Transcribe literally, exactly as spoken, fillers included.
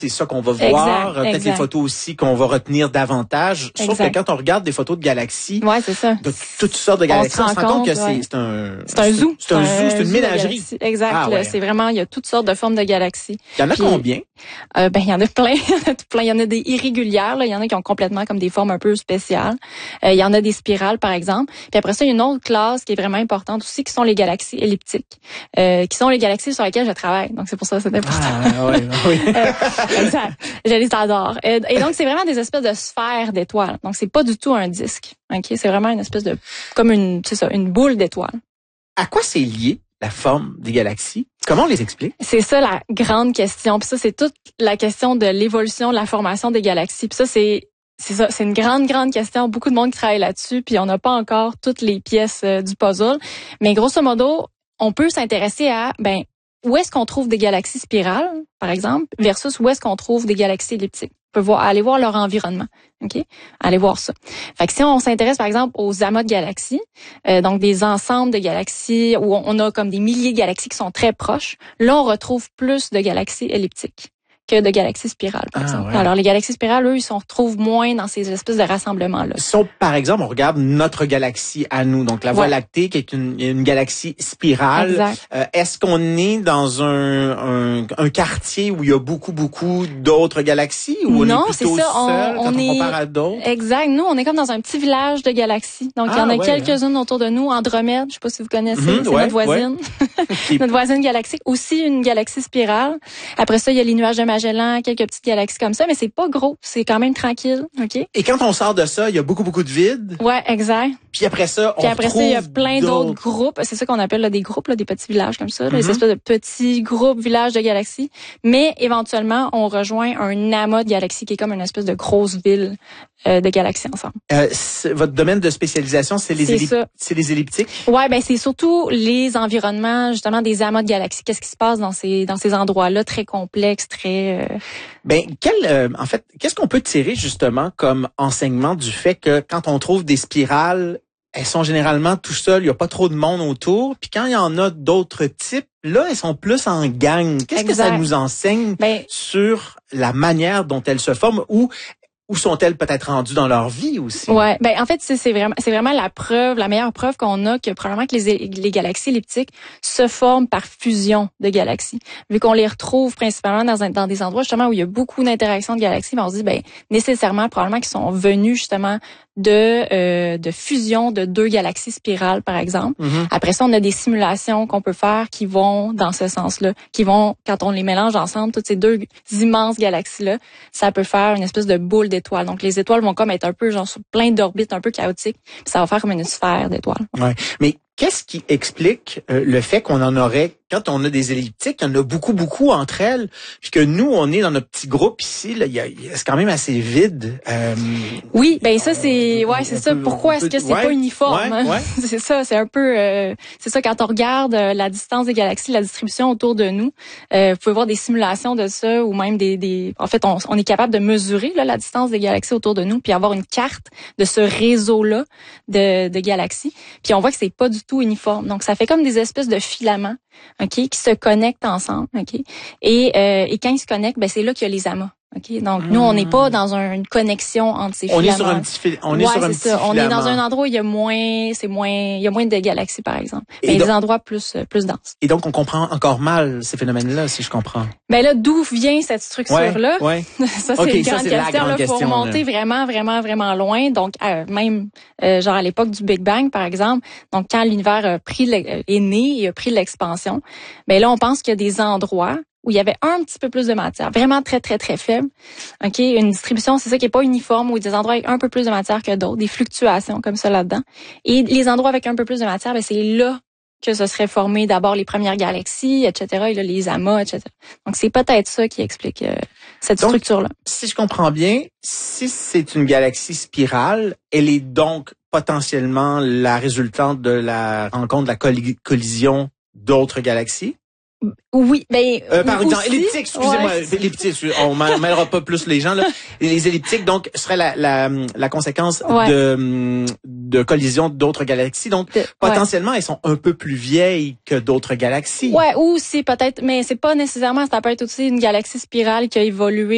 c'est ça qu'on va voir, peut-être exact. les photos aussi qu'on va retenir davantage. Sauf exact. que quand on regarde des photos de galaxies, ouais, c'est ça. de toutes sortes de galaxies, on se, on se rend compte, compte que ouais. c'est un... C'est un zoo. C'est un zoo, c'est une ménagerie. Exact. Ah, ouais. C'est vraiment, il y a toutes sortes de formes de galaxies. Il y en a Puis, combien? Euh, ben, il y en a plein. plein. Il y en a des irrégulières, là. Il y en a qui ont complètement comme des formes un peu spéciales. Euh, il y en a des spirales, par exemple. Puis après ça, il y a une autre classe qui est vraiment importante aussi, qui sont les galaxies elliptiques, euh, qui sont les galaxies sur lesquelles je travaille. Donc, c'est pour ça que c'est important. Ah, ouais, oui. euh, exact. Je les adore. Et, et donc, c'est vraiment des espèces de sphères d'étoiles. Donc, c'est pas du tout un disque. OK? C'est vraiment une espèce de, comme une, c'est ça, une boule d'étoiles. À quoi c'est lié la forme des galaxies? Comment on les explique? C'est ça la grande question. Puis ça, c'est toute la question de l'évolution, de la formation des galaxies. Puis ça, c'est c'est ça, c'est une grande, grande question. Beaucoup de monde qui travaille là-dessus, puis on n'a pas encore toutes les pièces euh, du puzzle. Mais grosso modo, on peut s'intéresser à, ben, où est-ce qu'on trouve des galaxies spirales, par exemple, versus où est-ce qu'on trouve des galaxies elliptiques. On peut voir, aller voir leur environnement. OK? Allez voir ça. Fait que si on s'intéresse, par exemple, aux amas de galaxies, euh, donc des ensembles de galaxies où on a comme des milliers de galaxies qui sont très proches, là, on retrouve plus de galaxies elliptiques que de galaxies spirales, par ah, exemple. Ouais. Alors, les galaxies spirales, eux, ils se retrouvent moins dans ces espèces de rassemblements-là. Si on, par exemple, on regarde notre galaxie à nous, donc la Voie ouais. lactée, qui est une, une galaxie spirale, euh, est-ce qu'on est dans un, un, un quartier où il y a beaucoup, beaucoup d'autres galaxies ou non, on est plutôt c'est ça. seul on, quand on, on est... compare à d'autres? Exact. Nous, on est comme dans un petit village de galaxies. Donc, ah, il y en a ouais, quelques-unes hein. autour de nous. Andromède, je sais pas si vous connaissez, mm-hmm, c'est ouais, notre voisine. Ouais. notre voisine galaxique. Aussi une galaxie spirale. Après ça, il y a les nuages de Magellan, quelques petites galaxies comme ça, mais c'est pas gros, c'est quand même tranquille, OK? Et quand on sort de ça, il y a beaucoup beaucoup de vide. Ouais, exact. Puis après ça, on Puis après ça, il y a plein d'autres, d'autres groupes, c'est ça qu'on appelle là, des groupes là, des petits villages comme ça, là, mm-hmm. des espèces de petits groupes villages de galaxies, mais éventuellement, on rejoint un amas de galaxies qui est comme une espèce de grosse ville euh, de galaxies ensemble. Euh, votre domaine de spécialisation, c'est les ellip- c'est les elliptiques. Ouais, ben c'est surtout les environnements justement des amas de galaxies. Qu'est-ce qui se passe dans ces dans ces endroits-là très complexes, très euh... Ben quel euh, en fait, qu'est-ce qu'on peut tirer justement comme enseignement du fait que quand on trouve des spirales, elles sont généralement tout seules, il y a pas trop de monde autour, puis quand il y en a d'autres types, là elles sont plus en gang. Qu'est-ce exact. que ça nous enseigne ben, sur la manière dont elles se forment ou Où sont-elles peut-être rendues dans leur vie aussi? Ouais, ben en fait c'est, c'est vraiment c'est vraiment la preuve, la meilleure preuve qu'on a que probablement que les, les galaxies elliptiques se forment par fusion de galaxies. Vu qu'on les retrouve principalement dans, un, dans des endroits justement où il y a beaucoup d'interactions de galaxies, ben on se dit ben nécessairement probablement qu'ils sont venus justement de euh, de fusion de deux galaxies spirales par exemple. Mm-hmm. Après ça, on a des simulations qu'on peut faire qui vont dans ce sens-là, qui vont quand on les mélange ensemble, toutes ces deux immenses galaxies-là, ça peut faire une espèce de boule d'étoiles. Donc les étoiles vont comme être un peu genre sur plein d'orbites un peu chaotiques, puis ça va faire comme une sphère d'étoiles. Ouais, mais qu'est-ce qui explique euh, le fait qu'on en aurait, quand on a des elliptiques, il y en a beaucoup, beaucoup entre elles, puis que nous, on est dans notre petit groupe ici, là, il y a, il y a, c'est quand même assez vide. Euh, oui, ben ça, c'est ouais, c'est ça. Peut, Pourquoi est-ce que c'est ouais, pas uniforme? Ouais, ouais. c'est ça, c'est un peu... Euh, c'est ça, quand on regarde euh, la distance des galaxies, la distribution autour de nous, euh, vous pouvez voir des simulations de ça, ou même des... des en fait, on, on est capable de mesurer là, la distance des galaxies autour de nous, puis avoir une carte de ce réseau-là de, de galaxies, puis on voit que c'est pas du tout uniforme. Donc, ça fait comme des espèces de filaments, OK, qui se connectent ensemble, OK. Et, euh, et quand ils se connectent, ben c'est là qu'il y a les amas. OK. Donc, mmh. nous, on n'est pas dans un, une connexion entre ces on filaments. Est sur un petit fil- on est ouais, sur un c'est petit ça. filament. On est dans un endroit où il y a moins, c'est moins, il y a moins de galaxies, par exemple. Mais donc, il y a des endroits plus, plus denses. Et donc, on comprend encore mal ces phénomènes-là, si je comprends. Ben là, d'où vient cette structure-là? Ouais, ouais. ça, c'est okay, une grande ça, c'est question. Là, Il faut remonter là. vraiment, vraiment, vraiment loin. Donc, euh, même, euh, genre à l'époque du Big Bang, par exemple. Donc, quand l'univers a pris le, est né et a pris l'expansion, ben là, on pense qu'il y a des endroits où il y avait un petit peu plus de matière, vraiment très, très, très faible. OK, une distribution, c'est ça qui est pas uniforme, où il y a des endroits avec un peu plus de matière que d'autres, des fluctuations comme ça là-dedans. Et les endroits avec un peu plus de matière, ben c'est là que ce serait formé d'abord les premières galaxies, et cetera, et là, les amas, et cetera. Donc, c'est peut-être ça qui explique euh, cette donc, structure-là. Si je comprends bien, si c'est une galaxie spirale, elle est donc potentiellement la résultante de la rencontre, de la colli- collision d'autres galaxies? Oui, ben euh, par exemple, aussi, elliptique, excusez-moi, ouais. elliptique, on mêlera pas plus les gens là. Les elliptiques donc seraient la la, la conséquence ouais. de de collision d'autres galaxies. Donc de, potentiellement ouais. elles sont un peu plus vieilles que d'autres galaxies. Ouais, ou c'est peut-être, mais c'est pas nécessairement. Ça peut être aussi une galaxie spirale qui a évolué